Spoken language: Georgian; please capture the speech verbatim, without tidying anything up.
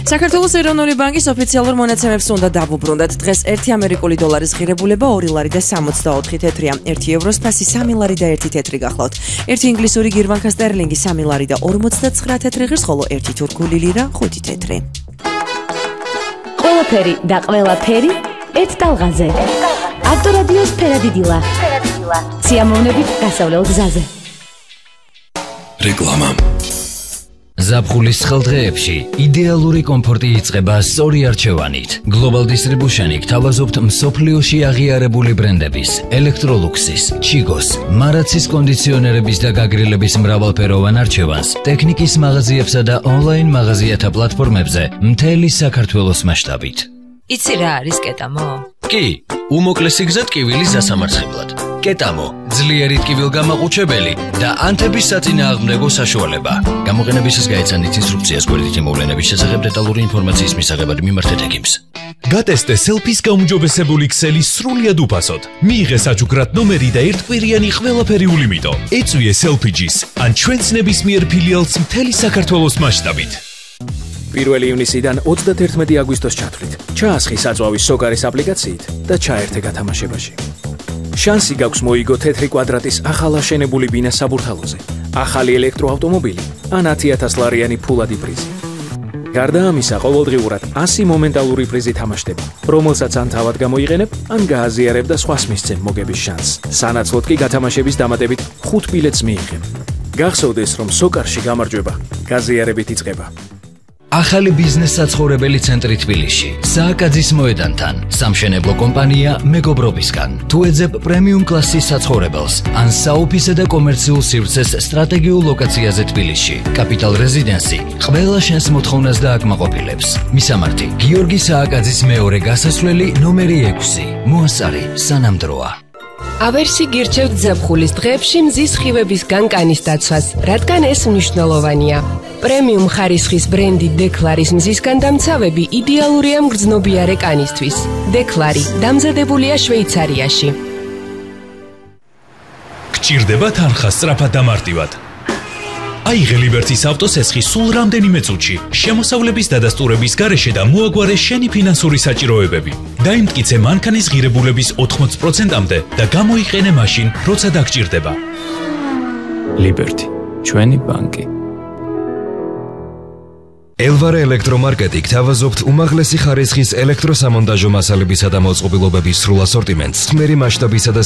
საქართველოს ეროვნული ბანკის ოფიციალურ მონაცემებს უნდა დავუბრუნდეთ. დღეს ერთი ამერიკული დოლარის ღირებულება ორი ლარი და სამოცდაოთხი თეთრია. ერთი ევროს ფასი სამი ლარი და ერთი თეთრი გახლავთ. ერთი ინგლისური გირვანქა სტერლინგი სამი ლარი და ორმოცდაცხრა თეთრი ღირს, ხოლო ერთი თურქული ლირა ხუთი თეთრი. ყველაფერი და ყველაფერი ერთ ტალღაზე. ავტორადიოს ფერადიდილა. სიამოვნებით გასავლელ გზაზე. რეკლამა. ზაფხულის ცხელდღეებში იდეალური კომფორტი იწყება სწორი არჩევანით. Global Distribution-ი გთავაზობთ მსოფლიოში აღიარებული ბრენდების, ელექტროლუქსის, ჩიგოს, მარაცის კონდიციონერების და გაგრილების მრავალფეროვან არჩევანს ტექნიკის მაღაზიებსა და ონლაინ მაღაზიათა პლატფორმებზე მთელი საქართველოს მასშტაბით. იცი რა არის კეტამო? კი, უმოკლესი გზა ტკივილის დასამარცხებლად. კეტამო, ძლიერი ტკივილგამაყუჩებელი და ანთების საწინააღმდეგო საშუალება. გამოყენებისას გაეცანით ინსტრუქციას გვერდითი მოვლენების შესახებ დეტალური ინფორმაციის მისაღებად მიმართეთ ექიმს. გატესტე სელფის გაუმჯობესებული ქსელი სრულიად უფასოდ. მიიღე საჩუქრად ნომერი და ერთკვირიანი ყველაფერი ულიმიტო. ეწვიე სელფიჯის ან ჩვენს ნებისმიერ ფილიალს მთელი საქართველოს მასშტაბით. პირველი ივნისიდან ოცდაათერთმეტი აგვისტოს ჩათვლით. ჩაასხი საწვავის სოკარის აპლიკაციით და ჩაერთე გათამაშებაში. შანსი გაქვს მოიგო თეთრი კვადრატის ახალაშენებული ბინა საბურთალოზე, ახალი ელექტროავტომობილი ან ათი ათას ლარიანი ფულადი პრიზი. გარდა ამისა, ყოველდღიურად ასი მომენტალური პრიზი თამაშდება, რომელსაც ან თავად გამოიყენებ, ან გააზიარებ და სხვას მისცემ მოგების შანსს. სანაცვლოდ კი გათამაშების დამატებით ხუთ ბილეთს მიიღებ. გახსოვდეს, რომ სოკარში გამარჯვება გაზიარებით იწყება. ახალი ბიზნეს საცხოვრებელი ცენტრი თბილისში, სააკაძის მოედანთან, სამშენებლო კომპანია მეგობრობისგან. თუ ეძებ პრემიუმ კლასის საცხოვრებელს, ან საოფისე და კომერციულ სივრცეს სტრატეგიულ ლოკაციაზე თბილისში, კაპიტალ რეზიდენსი ყველა შენს მოთხოვნას დააკმაყოფილებს. მისამართი: გიორგი სააკაძის მეორე გასასვლელი ნომერი ექვსი. მოასწარი სანამ დროა. ავერსი გირჩევთ ზაფხულის დღეებში მზის ხივებისგან კანის დაცვას, რადგან ეს მნიშვნელოვანია. პრემიუმ ხარისხის ბრენდი დეკლარის მზისგან დამცავები იდეალურია მგრძნობიარე კანისთვის. დეკლარი დამზადებულია შვეიცარიაში. გჭირდება თანხა სწრაფად და მარტივად. აიღე ლიბერტის ავტოსესხი სულ რამდენიმე წუთში, შემოსავლების დადასტურების გარეშე და მოაგვარე შენი ფინანსური საჭიროებები. დაიმტკიცე მანქანის ღირებულების ოთხმოცი პროცენტამდე და გამოიყენე მაშინ, როცა დაგჭირდება. ლიბერტი, ჩვენი ბანკი. ელვარე ელექტრომარკეტი გთავაზობთ უმაღლესი ხარისხის ელექტროსამონტაჟო მასალებისა და მოწყობილობების სრულ ასორტიმენტს, ხმერი მასშტაბისა და